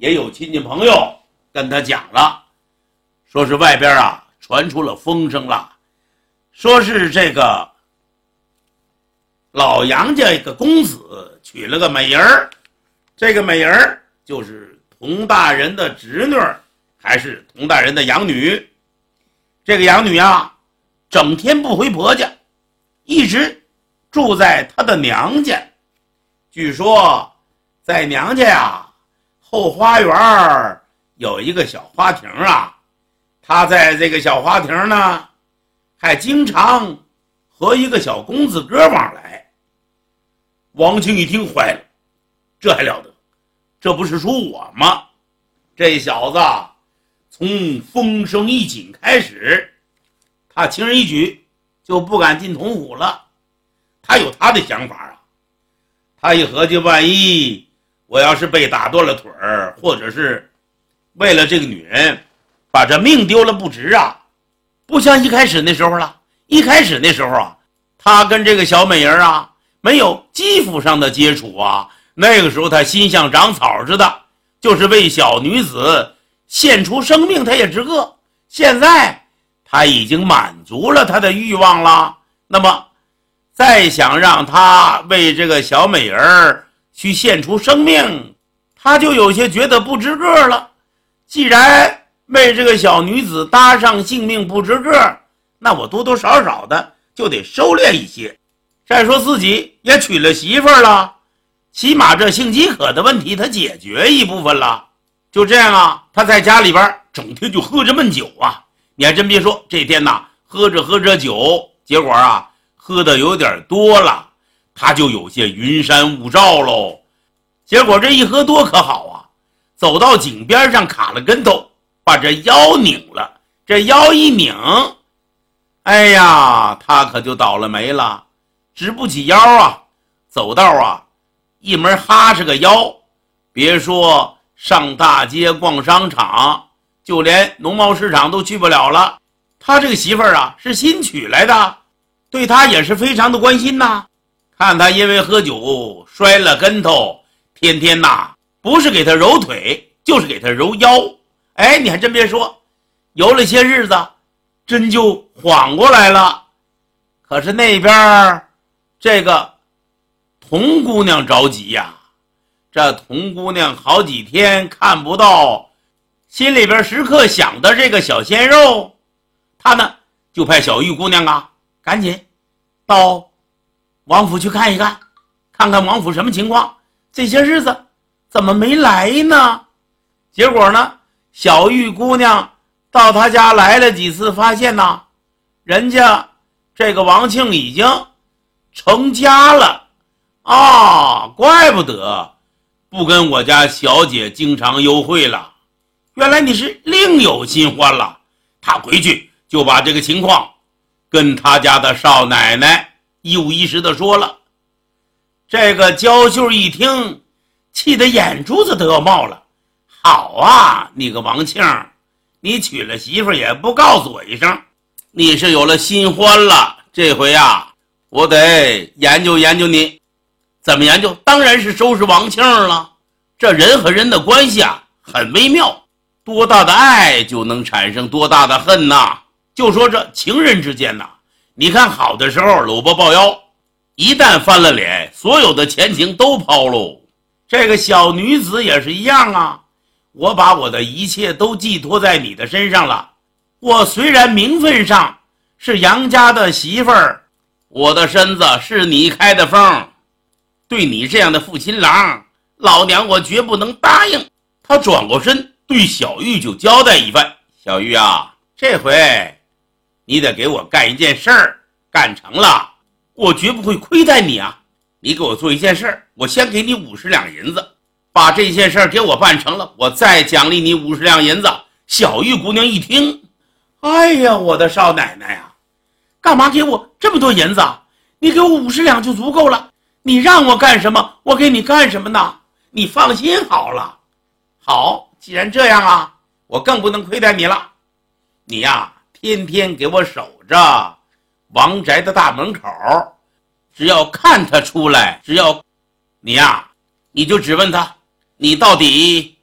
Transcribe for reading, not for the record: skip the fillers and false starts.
也有亲戚朋友跟他讲了，说是外边传出了风声了，说是这个老杨家一个公子娶了个美人儿，这个美人儿就是佟大人的侄女还是佟大人的养女。这个养女整天不回婆家，一直住在她的娘家。据说在娘家后花园有一个小花亭她在这个小花亭呢还经常和一个小公子哥往来。王庆一听坏了，这还了得，这不是说我吗？这小子从风声一紧开始，他轻而易举就不敢进统府了。他有他的想法他一合计，万一我要是被打断了腿儿，或者是为了这个女人把这命丢了不值不像一开始那时候了。一开始那时候他跟这个小美人没有肌肤上的接触那个时候他心像长草似的，就是为小女子献出生命他也值个。现在他已经满足了他的欲望了，那么再想让他为这个小美人去献出生命，他就有些觉得不值个了。既然为这个小女子搭上性命不值个，那我多多少少的就得收敛一些。再说自己也娶了媳妇了，起码这性饥渴的问题他解决一部分了。就这样他在家里边整天就喝着闷酒你还真别说，这天喝着酒，结果喝的有点多了，他就有些云山雾罩喽。结果这一喝多可好走到井边上卡了跟头，把这腰拧了。这腰一拧，哎呀，他可就倒了霉了，直不起腰走道一门哈是个腰。别说上大街逛商场，就连农贸市场都去不了了。他这个媳妇儿是新娶来的，对他也是非常的关心看他因为喝酒摔了跟头，天天不是给他揉腿就是给他揉腰。你还真别说，游了些日子真就缓过来了。可是那边这个童姑娘着急这童姑娘好几天看不到，心里边时刻想的这个小鲜肉，她呢就派小玉姑娘赶紧到王府去看一看，看看王府什么情况，这些日子怎么没来呢？结果呢，小玉姑娘到他家来了几次，发现人家这个王庆已经成家了怪不得不跟我家小姐经常幽会了，原来你是另有新欢了。他回去就把这个情况跟他家的少奶奶一五一十的说了。这个娇秀一听，气得眼珠子都要冒了。好你个王庆，你娶了媳妇也不告诉我一声，你是有了新欢了。这回我得研究研究你。怎么研究？当然是收拾王庆了。这人和人的关系很微妙，多大的爱就能产生多大的恨就说这情人之间你看好的时候搂抱抱腰，一旦翻了脸，所有的前情都抛喽。这个小女子也是一样我把我的一切都寄托在你的身上了。我虽然名分上是杨家的媳妇儿，我的身子是你开的封，对你这样的负心郎，老娘我绝不能答应。他转过身对小玉就交代一番，小玉这回你得给我干一件事儿，干成了我绝不会亏待你你给我做一件事儿，我先给你50两银子，把这件事儿给我办成了，我再奖励你50两银子。小玉姑娘一听，哎呀，我的少奶奶干嘛给我这么多银子你给我50两就足够了，你让我干什么我给你干什么呢？你放心好了。好，既然这样我更不能亏待你了。你天天给我守着王宅的大门口，只要看他出来，只要你你就只问他，你到底